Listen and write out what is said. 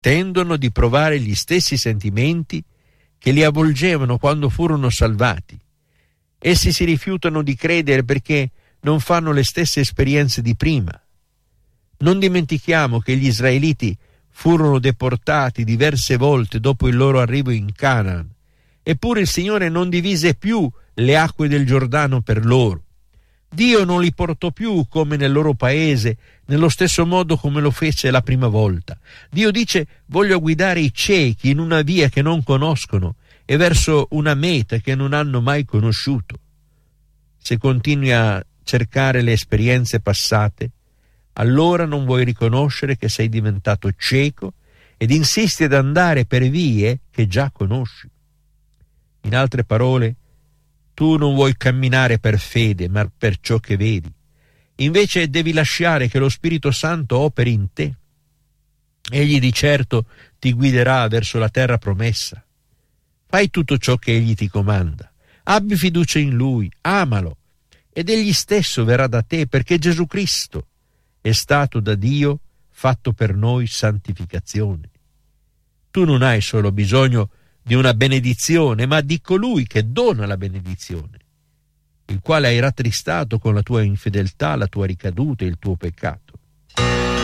tendono di provare gli stessi sentimenti che li avvolgevano quando furono salvati. Essi si rifiutano di credere perché non fanno le stesse esperienze di prima. Non dimentichiamo che gli israeliti furono deportati diverse volte dopo il loro arrivo in Canaan, eppure il Signore non divise più le acque del Giordano per loro. Dio non li portò più come nel loro paese, nello stesso modo come lo fece la prima volta. Dio dice: voglio guidare i ciechi in una via che non conoscono e verso una meta che non hanno mai conosciuto. Se continui a cercare le esperienze passate, allora non vuoi riconoscere che sei diventato cieco ed insisti ad andare per vie che già conosci. In altre parole, tu non vuoi camminare per fede, ma per ciò che vedi. Invece devi lasciare che lo Spirito Santo operi in te. Egli di certo ti guiderà verso la terra promessa. Fai tutto ciò che egli ti comanda. Abbi fiducia in lui, amalo, ed egli stesso verrà da te, perché Gesù Cristo è stato da Dio fatto per noi santificazione. Tu non hai solo bisogno di una benedizione, ma di colui che dona la benedizione, il quale hai rattristato con la tua infedeltà, la tua ricaduta e il tuo peccato.